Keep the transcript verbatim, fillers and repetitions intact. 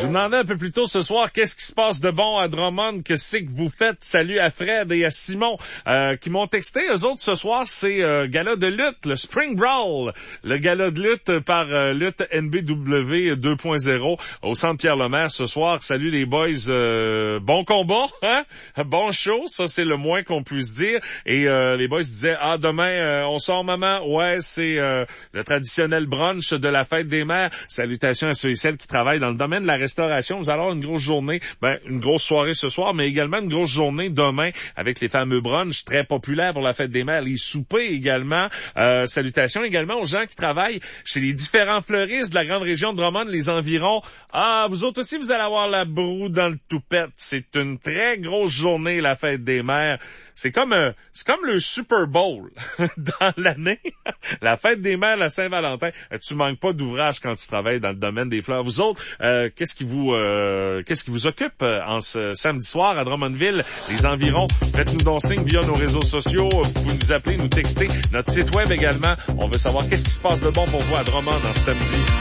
Je vous demandais un peu plus tôt ce soir, qu'est-ce qui se passe de bon à Drummond? Que c'est que vous faites? Salut à Fred et à Simon euh, qui m'ont texté. Eux autres, ce soir, c'est euh, gala de lutte, le Spring Brawl. Le gala de lutte par euh, Lutte N B W deux point zéro au Centre Pierre-Lemaire ce soir. Salut les boys. Euh, bon combat, hein? Bon show, ça c'est le moins qu'on puisse dire. Et euh, les boys disaient, ah, demain, euh, on sort, maman? Ouais, c'est euh, le traditionnel brunch de la fête des mères. Salutations à ceux et celles qui travaillent dans le domaine de la restauration. Vous allez avoir une grosse journée, ben une grosse soirée ce soir, mais également une grosse journée demain avec les fameux brunchs très populaires pour la fête des mères, les soupers également. Euh, salutations également aux gens qui travaillent chez les différents fleuristes de la grande région de Drummond, les environs. Ah, vous autres aussi, vous allez avoir la broue dans le toupette. C'est une très grosse journée, la fête des mères. C'est comme euh, c'est comme le Super Bowl dans l'année. La fête des mères, la Saint-Valentin. Euh, tu manques pas d'ouvrage quand tu travailles dans le domaine des fleurs. Vous autres, euh, qu'est-ce qui vous euh, qu'est-ce qui vous occupe euh, en ce samedi soir à Drummondville, les environs? Faites-nous donc signe via nos réseaux sociaux. Vous pouvez nous appeler, nous texter. Notre site web également. On veut savoir qu'est-ce qui se passe de bon pour vous à Drummond en ce samedi.